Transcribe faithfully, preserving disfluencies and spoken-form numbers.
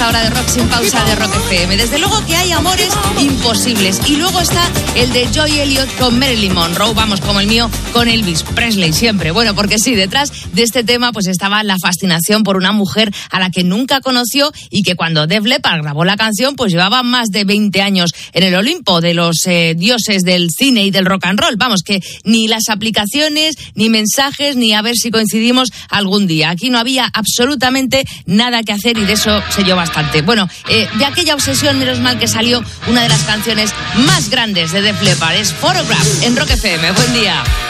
hora de Rock Sin Pausa de Rock F M. Desde luego que hay amores imposibles. Y luego está el de Joy Elliott con Marilyn Monroe, vamos, como el mío con Elvis Presley siempre. Bueno, porque sí, detrás de este tema pues estaba la fascinación por una mujer a la que nunca conoció y que cuando Def Leppard grabó la canción pues llevaba más de veinte años en el Olimpo de los eh, dioses del cine y del rock and roll. Vamos, que ni las aplicaciones, ni mensajes, ni a ver si coincidimos algún día. Aquí no había absolutamente nada que hacer y de eso sé yo bastante. Bueno, eh, de aquella obsesión, menos mal que salió una de las canciones más grandes de Def Leppard. Es Photograph en Rock F M. Buen día.